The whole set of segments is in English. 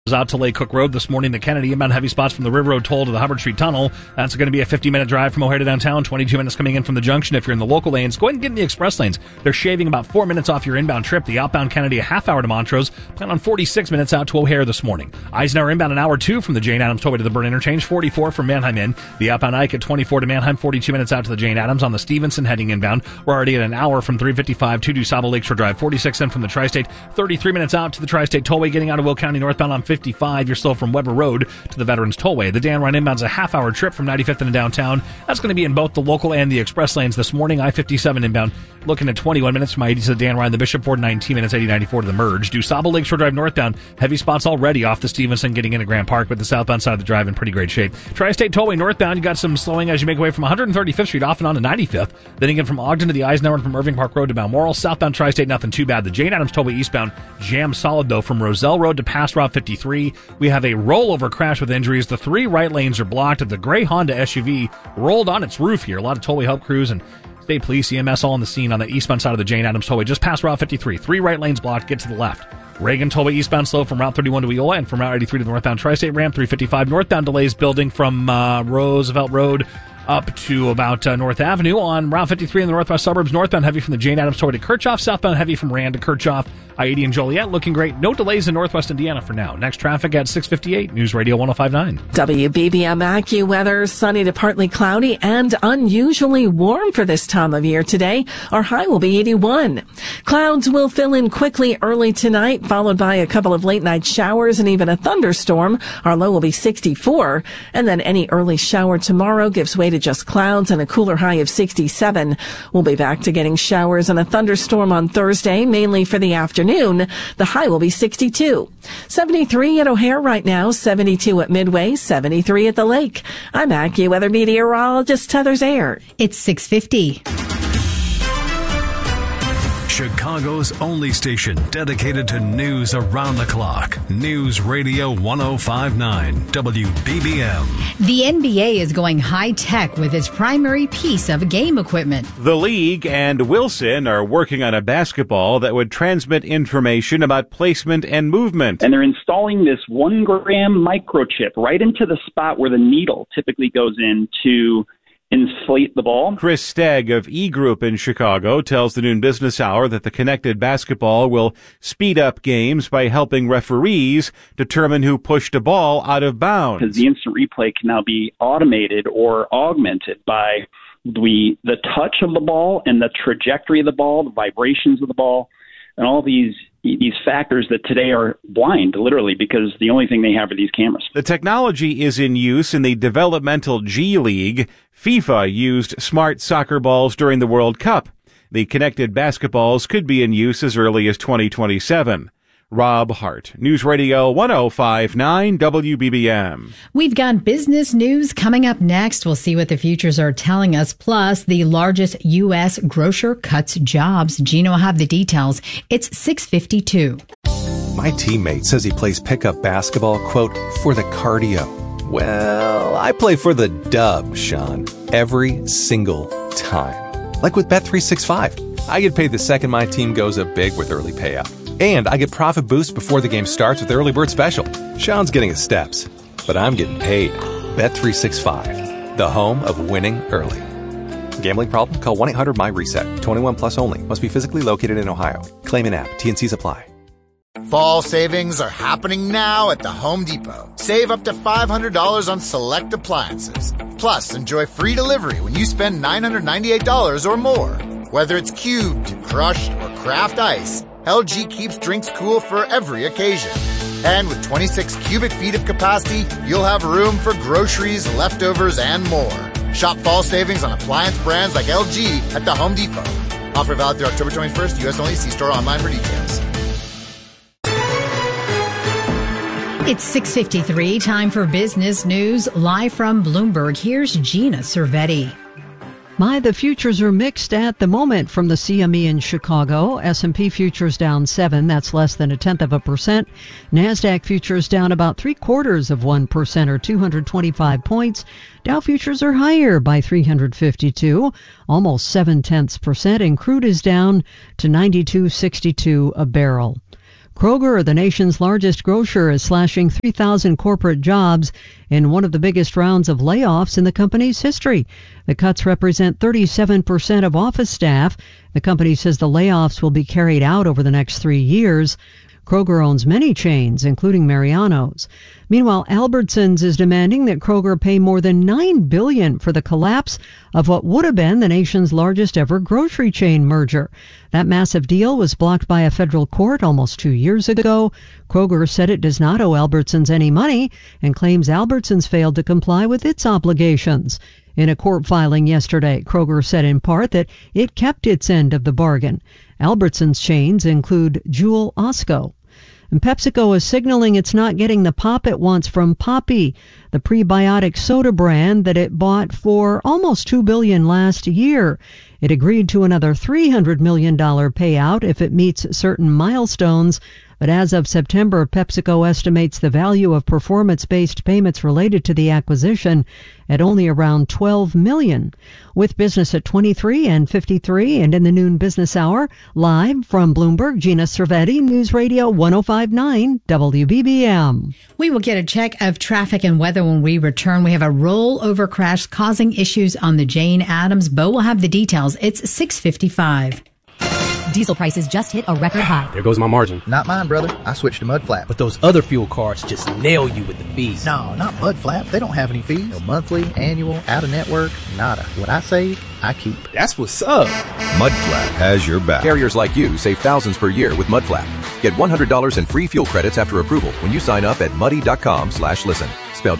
Out to Lake Cook Road this morning. The Kennedy inbound heavy spots from the River Road toll to the Hubbard Street Tunnel. That's going to be a 50-minute drive from O'Hare to downtown, 22 minutes coming in from the junction. If you're in the local lanes, go ahead and get in the express lanes. They're shaving about 4 minutes off your inbound trip. The outbound Kennedy, a half hour to Montrose. Plan on 46 minutes out to O'Hare this morning. Eisenhower inbound an hour 2 from the Jane Addams Tollway to the Burn Interchange, 44 from Manheim in. The outbound Ike at 24 to Manheim, 42 minutes out to the Jane Addams. On the Stevenson heading inbound, we're already at an hour from 355 to DuSable Lakeshore Drive, 46 in from the Tri-State, 33 minutes out to the Tri-State Tollway. Getting out of Will County northbound on 55. You're still from Weber Road to the Veterans Tollway. The Dan Ryan inbound's a half-hour trip from 95th into downtown. That's going to be in both the local and the express lanes this morning. I-57 inbound looking at 21 minutes from I-80 to the Dan Ryan. The Bishop Ford, 19 minutes, 80-94 to the merge. DuSable Lakeshore Drive northbound. Heavy spots already off the Stevenson getting into Grand Park, but the southbound side of the drive in pretty great shape. Tri-State Tollway northbound, you got some slowing as you make way from 135th Street off and on to 95th. Then again from Ogden to the Eisenhower and from Irving Park Road to Balmoral. Southbound Tri-State, nothing too bad. The Jane Addams Tollway eastbound jam solid though from Roselle Road to past Route 53. We have a rollover crash with injuries. The 3 right lanes are blocked. The gray Honda SUV rolled on its roof here. A lot of tollway help crews and state police, EMS all on the scene on the eastbound side of the Jane Addams Tollway, just past Route 53. 3 right lanes blocked. Get to the left. Reagan Tollway eastbound slow from Route 31 to Eola and from Route 83 to the northbound Tri-State ramp. 355 northbound delays building from Roosevelt Road up to about North Avenue. On Route 53 in the northwest suburbs, northbound heavy from the Jane Addams Tollway to Kirchhoff, southbound heavy from Rand to Kirchhoff, I-80 and Joliet looking great. No delays in northwest Indiana for now. Next traffic at 6:58, News Radio 105.9. WBBM AccuWeather, sunny to partly cloudy and unusually warm for this time of year today. Our high will be 81. Clouds will fill in quickly early tonight, followed by a couple of late night showers and even a thunderstorm. Our low will be 64. And then any early shower tomorrow gives way to just clouds and a cooler high of 67. We'll be back to getting showers and a thunderstorm on Thursday, mainly for the afternoon. The high will be 62. 73 at O'Hare right now, 72 at Midway, 73 at the lake. I'm AccuWeather meteorologist Heather Zayer. It's 6:50. Chicago's only station dedicated to news around the clock. News Radio 105.9 WBBM. The NBA is going high-tech with its primary piece of game equipment. The league and Wilson are working on a basketball that would transmit information about placement and movement. And they're installing this 1-gram microchip right into the spot where the needle typically goes in to inflate the ball. Chris Stagg of E-Group in Chicago tells the Noon Business Hour that the connected basketball will speed up games by helping referees determine who pushed a ball out of bounds. Because the instant replay can now be automated or augmented by the touch of the ball and the trajectory of the ball, the vibrations of the ball, and all these factors that today are blind, literally, because the only thing they have are these cameras. The technology is in use in the developmental G League. FIFA used smart soccer balls during the World Cup. The connected basketballs could be in use as early as 2027. Rob Hart, News Radio 105.9 WBBM. We've got business news coming up next. We'll see what the futures are telling us. Plus, the largest U.S. grocer cuts jobs. Gino will have the details. It's 6:52. My teammate says he plays pickup basketball, quote, for the cardio. Well, I play for the dub, Sean, every single time. Like with Bet365. I get paid the second my team goes up big with early payout. And I get profit boost before the game starts with Early Bird Special. Sean's getting his steps, but I'm getting paid. Bet365, the home of winning early. Gambling problem? Call 1-800-MY-RESET. 21 plus only. Must be physically located in Ohio. Claim in app. T&Cs apply. Fall savings are happening now at the Home Depot. Save up to $500 on select appliances. Plus, enjoy free delivery when you spend $998 or more. Whether it's cubed, crushed, or craft ice, LG keeps drinks cool for every occasion. And with 26 cubic feet of capacity, you'll have room for groceries, leftovers, and more. Shop fall savings on appliance brands like LG at the Home Depot. Offer valid through October 21st, U.S. only. See store online for details. It's 6:53, time for business news. Live from Bloomberg, here's Gina Cervetti. The futures are mixed at the moment from the CME in Chicago. S&P futures down 7, that's less than 0.1%. NASDAQ futures down about 0.75% or 225 points. Dow futures are higher by 352, almost 0.7%, and crude is down to $92.62 a barrel. Kroger, the nation's largest grocer, is slashing 3,000 corporate jobs in one of the biggest rounds of layoffs in the company's history. The cuts represent 37% of office staff. The company says the layoffs will be carried out over the next 3 years. Kroger owns many chains, including Mariano's. Meanwhile, Albertsons is demanding that Kroger pay more than $9 billion for the collapse of what would have been the nation's largest ever grocery chain merger. That massive deal was blocked by a federal court almost 2 years ago. Kroger said it does not owe Albertsons any money and claims Albertsons failed to comply with its obligations. In a court filing yesterday, Kroger said in part that it kept its end of the bargain. Albertsons chains include Jewel Osco. And PepsiCo is signaling it's not getting the pop it wants from Poppi, the prebiotic soda brand that it bought for almost $2 billion last year. It agreed to another $300 million payout if it meets certain milestones. But as of September, PepsiCo estimates the value of performance-based payments related to the acquisition at only around $12 million. With business at 23 and 53 and in the noon business hour, live from Bloomberg, Gina Cervetti, News Radio 105.9 WBBM. We will get a check of traffic and weather when we return. We have a rollover crash causing issues on the Jane Addams. Bo will have the details. It's 6:55. Diesel prices just hit a record high. There goes my margin. Not mine, brother. I switched to Mudflap. But those other fuel cards just nail you with the fees. No, not Mudflap. They don't have any fees. No monthly, annual, out-of-network, nada. What I save, I keep. That's what's up. Mudflap has your back. Carriers like you save thousands per year with Mudflap. Get $100 in free fuel credits after approval when you sign up at muddy.com/listen. Spelled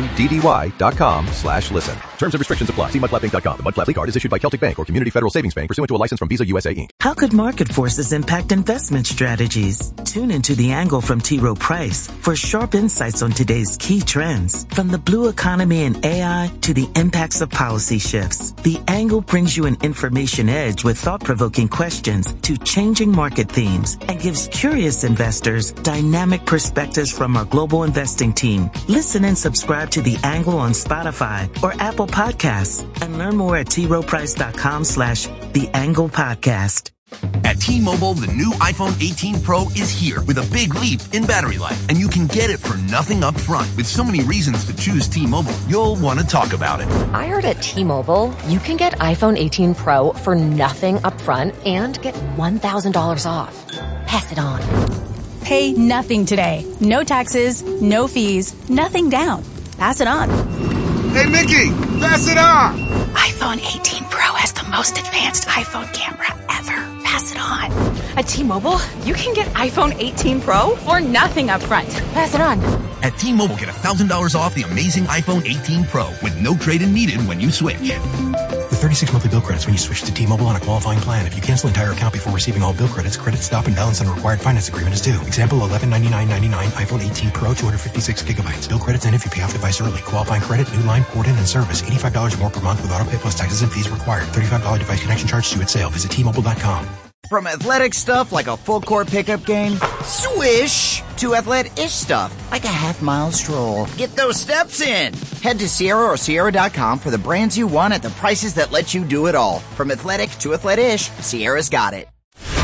MUDDY.com/listen. Terms and restrictions apply. See mudflappinc.com. The Mudflap card is issued by Celtic Bank or Community Federal Savings Bank pursuant to a license from Visa USA Inc. How could market forces impact investment strategies? Tune into The Angle from T. Rowe Price for sharp insights on today's key trends. From the blue economy and AI to the impacts of policy shifts, The Angle brings you an information edge with thought-provoking questions to changing market themes and gives curious investors dynamic perspectives from our global investing team. Listen and subscribe to The Angle on Spotify or Apple Podcasts and learn more at troprice.com/The Angle Podcast. At T-Mobile, the new iPhone 18 Pro is here with a big leap in battery life, and you can get it for nothing up front. With so many reasons to choose T-Mobile, you'll want to talk about it. I heard at T-Mobile, you can get iPhone 18 Pro for nothing up front and get $1,000 off. Pass it on. Pay nothing today. No taxes, no fees, nothing down. Pass it on. Hey, Mickey, pass it on. iPhone 18 Pro has the most advanced iPhone camera ever. Pass it on. At T-Mobile, you can get iPhone 18 Pro for nothing up front. Pass it on. At T-Mobile, get $1,000 off the amazing iPhone 18 Pro with no trade-in needed when you switch. With 36 monthly bill credits when you switch to T-Mobile on a qualifying plan. If you cancel entire account before receiving all bill credits, credit stop and balance on required finance agreement is due. Example, $1199.99 iPhone 18 Pro, 256 gigabytes. Bill credits end if you pay off device early. Qualifying credit, new line, port in, and service. $85 more per month with auto pay plus taxes and fees required. $35 device connection charge due at sale. Visit T-Mobile.com. From athletic stuff like a full court pickup game, swish, to athletic-ish stuff like a half-mile stroll. Get those steps in. Head to Sierra or Sierra.com for the brands you want at the prices that let you do it all. From athletic to athletic-ish, Sierra's got it.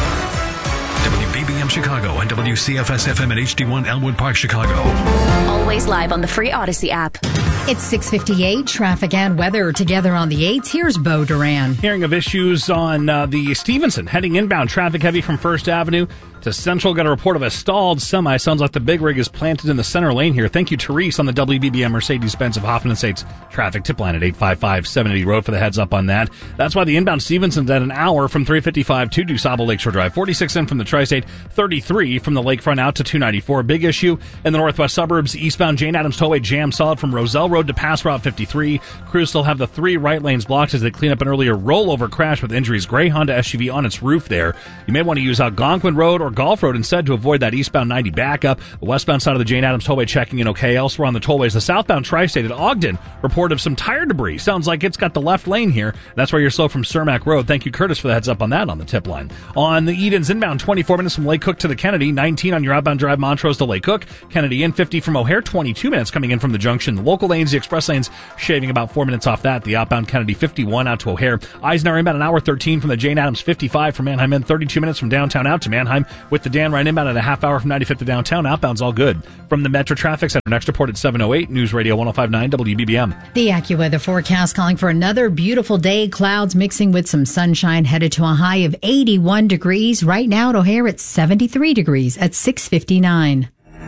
WBBM Chicago and WCFS-FM at HD1 Elmwood Park, Chicago. Always live on the free Odyssey app. It's 6:58. Traffic and weather together on the 8s. Here's Bo Duran. Hearing of issues on the Stevenson, heading inbound, traffic heavy from First Avenue to Central. Got a report of a stalled semi. Sounds like the big rig is planted in the center lane here. Thank you, Therese, on the WBBM Mercedes-Benz of Hoffman & States traffic tip line at 855-780 Road for the heads up on that. That's why the inbound Stevenson's at an hour from 355 to DuSable Lakeshore Drive. 46 in from the Tri-State, 33 from the lakefront out to 294. Big issue in the northwest suburbs. Eastbound Jane Addams Tollway jam solid from Roselle Road to pass Route 53. Crews still have the 3 right lanes blocked as they clean up an earlier rollover crash with injuries. Gray Honda SUV on its roof there. You may want to use Algonquin Road or Gulf Road instead to avoid that eastbound 90 backup. The westbound side of the Jane Addams Tollway checking in okay. Elsewhere on the tollways, the southbound Tri-State at Ogden report of some tire debris. Sounds like it's got the left lane here. That's why you're slow from Cermak Road. Thank you, Curtis, for the heads up on that on the tip line. On the Edens inbound, 24 minutes from Lake Cook to the Kennedy, 19 on your outbound drive Montrose to Lake Cook. Kennedy in 50 from O'Hare, 22 minutes coming in from the junction. The local lanes, the express lanes, shaving about 4 minutes off that. The outbound Kennedy 51 out to O'Hare. Eisenhower inbound an hour 13 from the Jane Addams 55 from Manheim in, 32 minutes from downtown out to Manheim. with the Dan Ryan inbound at a half hour from 95th to downtown. Outbound's all good. From the Metro Traffic Center, next report at 7:08, News Radio 105.9 WBBM. The AccuWeather forecast calling for another beautiful day. Clouds mixing with some sunshine, headed to a high of 81 degrees. Right now at O'Hare, it's 73 degrees at 6:59.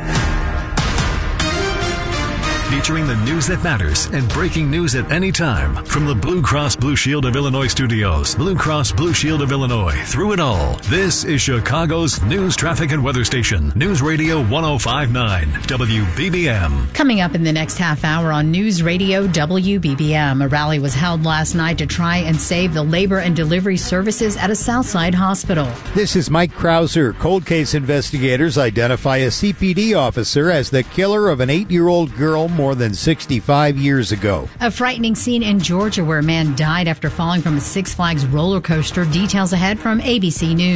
Featuring the news that matters and breaking news at any time. From the Blue Cross Blue Shield of Illinois studios, Blue Cross Blue Shield of Illinois, through it all. This is Chicago's news, traffic, and weather station. News Radio 105.9 WBBM. Coming up in the next half hour on News Radio WBBM, a rally was held last night to try and save the labor and delivery services at a Southside hospital. This is Mike Krauser. Cold case investigators identify a CPD officer as the killer of an 8-year-old girl more than 65 years ago. A frightening scene in Georgia where a man died after falling from a Six Flags roller coaster. Details ahead from ABC News.